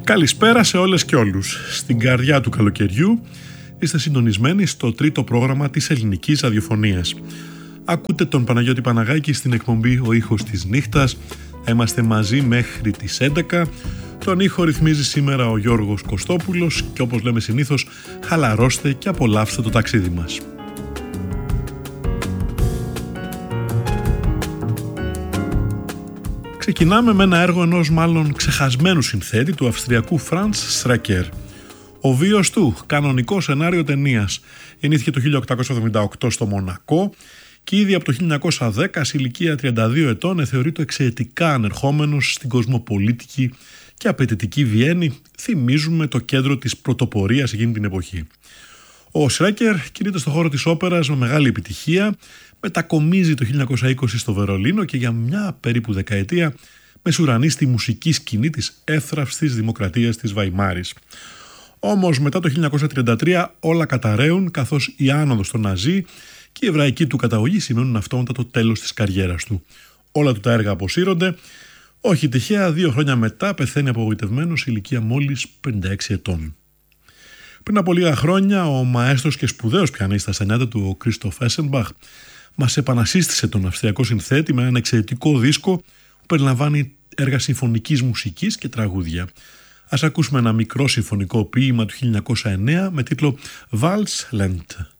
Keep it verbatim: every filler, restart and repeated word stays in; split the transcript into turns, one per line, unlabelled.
Καλησπέρα σε όλες και όλους. Στην καρδιά του καλοκαιριού είστε συντονισμένοι στο τρίτο πρόγραμμα της ελληνικής ραδιοφωνίας. Ακούτε τον Παναγιώτη Παναγάκη στην εκπομπή «Ο ήχος της νύχτας». Θα είμαστε μαζί μέχρι τις έντεκα. Τον ήχο ρυθμίζει σήμερα ο Γιώργος Κωστόπουλος και όπως λέμε συνήθως, χαλαρώστε και απολαύστε το ταξίδι μας. Ξεκινάμε με ένα έργο ενός μάλλον ξεχασμένου συνθέτη, του Αυστριακού Franz Schreker. Ο βίος του, κανονικό σενάριο ταινίας, γεννήθηκε το χίλια οκτακόσια εβδομήντα οκτώ στο Μονακό και ήδη από το χίλια εννιακόσια δέκα, σε ηλικία τριάντα δύο ετών, θεωρείται εξαιρετικά ανερχόμενος στην κοσμοπολίτικη και απαιτητική Βιέννη. Θυμίζουμε το κέντρο της πρωτοπορίας εκείνη την εποχή. Ο Schreker κινείται στον χώρο της όπερας με μεγάλη επιτυχία, μετακομίζει το χίλια εννιακόσια είκοσι στο Βερολίνο και για μια περίπου δεκαετία μεσουρανεί στη μουσική σκηνή της εύθραυστης δημοκρατίας της Βαϊμάρης. Όμως μετά το χίλια εννιακόσια τριάντα τρία όλα καταραίουν, καθώς η άνοδος των Ναζί και η εβραϊκή του καταγωγή σημαίνουν αυτόματα το τέλος της καριέρας του. Όλα του τα έργα αποσύρονται. Όχι τυχαία, δύο χρόνια μετά πεθαίνει απογοητευμένος σε ηλικία μόλις πενήντα έξι ετών. Πριν από λίγα χρόνια, ο μαέστρος και σπουδαίος πιανίστας στα νιάτα του, ο Κρίστοφ Έσενμπαχ, μας επανασύστησε τον αυστριακό συνθέτη με ένα εξαιρετικό δίσκο που περιλαμβάνει έργα συμφωνικής μουσικής και τραγούδια. Ας ακούσουμε ένα μικρό συμφωνικό ποίημα του χίλια εννιακόσια εννέα με τίτλο «Waltzland».